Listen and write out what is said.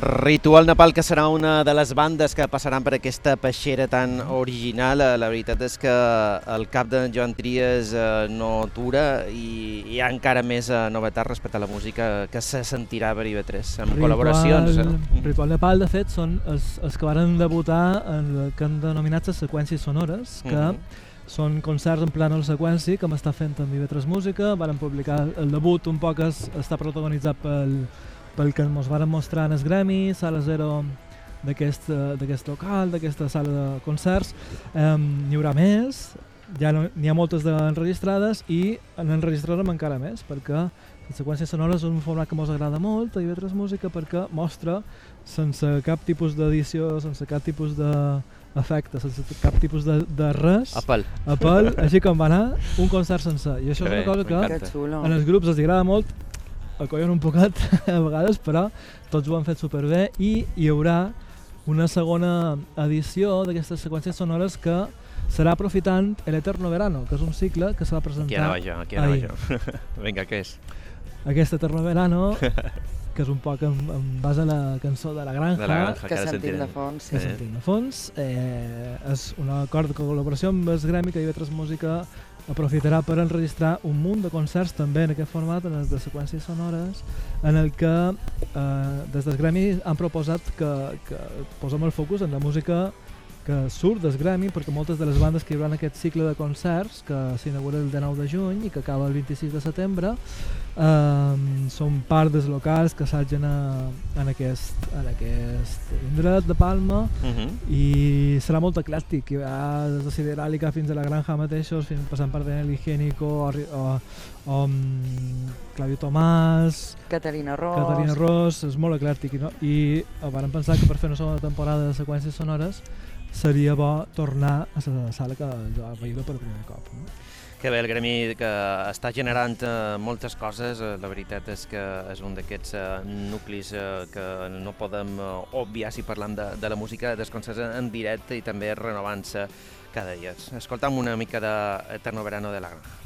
Ritual Nepal, que serà una de les bandes que passaran per aquesta peixera tan original. La veritat és que el cap de Joan Trias no atura i hi ha encara més novetats respecte a la música que se sentirà per IB3, amb col·laboracions. Ritual Nepal, de fet, són els que van debutar en el que han denominat les seqüències sonores, que són concerts en plànol seqüència que m'està fent amb IB3 Música. Van publicar el debut, un poc està protagonitzat pel que ens van mostrar en el Gremi, Sala Zero d'aquest local, d'aquesta sala de concerts. N'hi haurà més, ja n'hi ha moltes enregistrades i n'enregistrarem encara més, perquè les seqüències sonores és un format que ens agrada molt a IB3 Música, perquè mostra sense cap tipus d'edició, sense cap tipus d'efecte, sense cap tipus de res, apel, així com va anar un concert sencer. I això és una cosa que en els grups els agrada molt, acollen un poquet a vegades, però tots ho han fet superbé i hi haurà una segona edició d'aquestes seqüències sonores que serà aprofitant l'Eterno Verano, que és un cicle que se va presentar Aquí anava jo. Vinga, què és? Aquest Eterno Verano, que és un poc en base a la cançó de La Granja, que sentim de fons. Que sentim de fons. És un acord de col·laboració amb el Gremi, que IB3 Música aprofitarà per enregistrar un munt de concerts també en aquest format, en les de seqüències sonores, en el que des del Gremi han proposat que posem el focus en la música que surt del Gremi, perquè moltes de les bandes que hi haurà en aquest cicle de concerts, que s'inaugura el 19 de juny i que acaba el 26 de setembre, són part dels locals que assagen en aquest indret de Palma, i serà molt eclèctic. Hi ha des de Sideràlica fins a La Granja mateixos, passant per Daniel Higiénico o Claudio Tomàs, Caterina Ros, és molt eclèctic, i vam pensar que per fer una segona temporada de seqüències sonores seria bo tornar a la sala que jo vaig per primer cop. Que bé, el Gremi que està generant moltes coses, la veritat és que és un d'aquests nuclis que no podem obviar si parlam de la música, dels concerts en directe i també renovant-se cada dia. Escoltam una mica de Eterno Verano de La Granja.